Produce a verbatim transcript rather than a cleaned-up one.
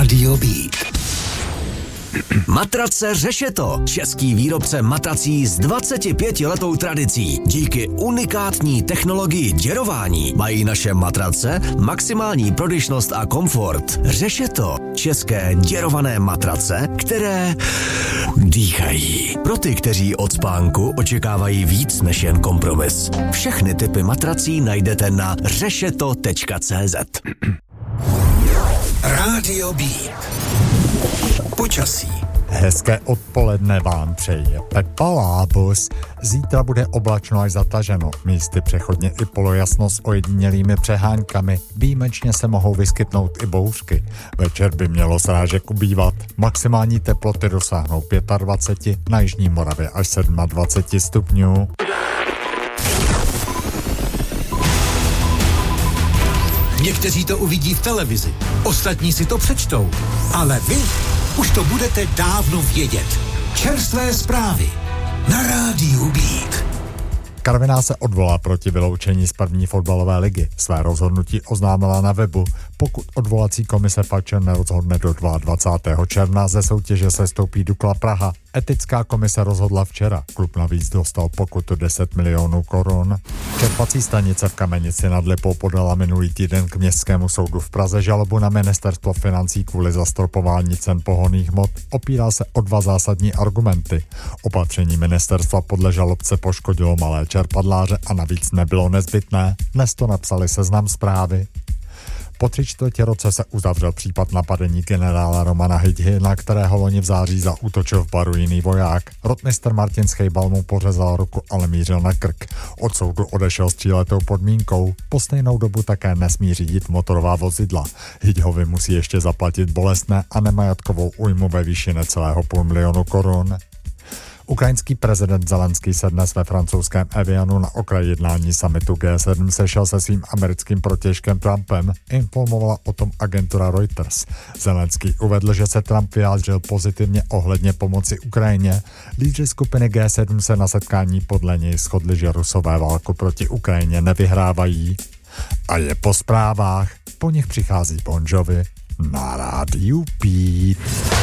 Rádio Beat. Matrace Řešeto, český výrobce matrací s dvacetipětiletou tradicí. Díky unikátní technologii děrování mají naše matrace maximální prodyšnost a komfort. Řešeto, české děrované matrace, které dýchají. Pro ty, kteří od spánku očekávají víc než jen kompromis. Všechny typy matrací najdete na řešeto tečka cé zet. Rádio Beat. Počasí. Hezké odpoledne vám přeje Pepa Lábus. Zítra bude oblačno až zataženo. Místy přechodně i polojasno s ojedinělými přeháňkami. Výjimečně se mohou vyskytnout i bouřky. Večer by mělo srážek ubývat. Maximální teploty dosáhnou dvacet pět, na jižní Moravě až dvacet sedm stupňů. Někteří to uvidí v televizi, ostatní si to přečtou, ale vy už to budete dávno vědět. Čerstvé zprávy na Rádiu Beat. Karviná se odvolá proti vyloučení z první fotbalové ligy. Své rozhodnutí oznámila na webu. Pokud odvolací komise FAČR nerozhodne do dvacátého druhého června, ze soutěže se stoupí Dukla Praha. Etická komise rozhodla včera. Klub navíc dostal pokutu deset milionů korun. Čerpací stanice v Kamenici nad Lipou podala minulý týden k Městskému soudu v Praze žalobu na ministerstvo financí kvůli zastropování cen pohonných hmot. Opírá se o dva zásadní argumenty. Opatření ministerstva podle žalobce poškodilo malé čerpadláře a navíc nebylo nezbytné. Dnes to napsali Seznam Zprávy. Po tři čtvrtě roce se uzavřel případ napadení generála Romana Hydhy, na kterého loni v září zaútočil v baru jiný voják. Rotmistr Martin Schejbal mu pořezal ruku, ale mířil na krk. Od soudu odešel s tříletou podmínkou. Po stejnou dobu také nesmí řídit motorová vozidla. Hydhovi musí ještě zaplatit bolestné a nemajetkovou újmu ve výši necelého půl milionu korun. Ukrajinský prezident Zelenský se dnes ve francouzském Evianu na okraji jednání summitu G sedm sešel se svým americkým protějškem Trumpem, informovala o tom agentura Reuters. Zelenský uvedl, že se Trump vyjádřil pozitivně ohledně pomoci Ukrajině. Lídři skupiny G sedm se na setkání podle něj shodli, že Rusové válku proti Ukrajině nevyhrávají. A je po zprávách, po nich přichází Bon Jovi na Rádiu Beat.